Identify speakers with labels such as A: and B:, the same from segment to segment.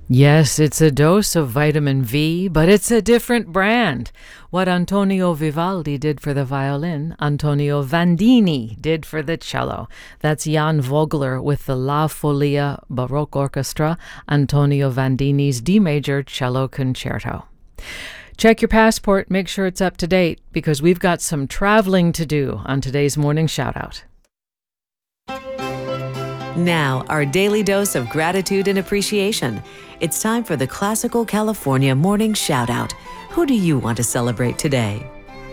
A: Yes, it's a dose of vitamin V, but it's a different brand. What Antonio Vivaldi did for the violin, Antonio Vandini did for the cello. That's Jan Vogler with the La Folia Baroque Orchestra, Antonio Vandini's D major cello concerto. Check your passport, make sure it's up to date, because we've got some traveling to do on today's morning shoutout.
B: Now, our daily dose of gratitude and appreciation. It's time for the Classical California Morning Shoutout. Who do you want to celebrate today?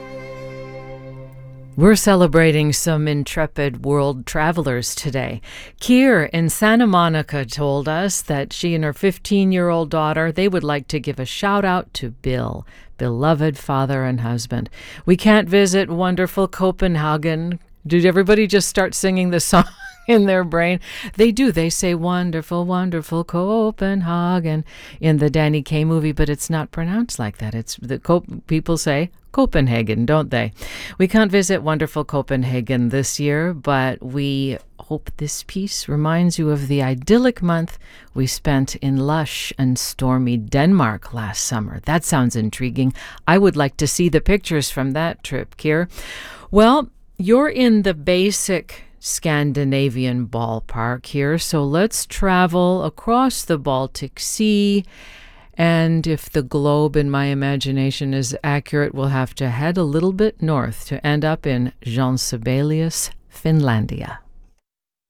A: We're celebrating some intrepid world travelers today. Kier in Santa Monica told us that she and her 15-year-old daughter, they would like to give a shout out to Bill, beloved father and husband. We can't visit wonderful Copenhagen. Did everybody just start singing the song in their brain? They do. They say wonderful, wonderful Copenhagen in the Danny Kaye movie, but it's not pronounced like that. It's people say Copenhagen, don't they? We can't visit wonderful Copenhagen this year, but we hope this piece reminds you of the idyllic month we spent in lush and stormy Denmark last summer. That sounds intriguing. I would like to see the pictures from that trip, Kier. Well, you're in the basic Scandinavian ballpark here, so let's travel across the Baltic Sea. And if the globe in my imagination is accurate, we'll have to head a little bit north to end up in Jean Sibelius, Finlandia.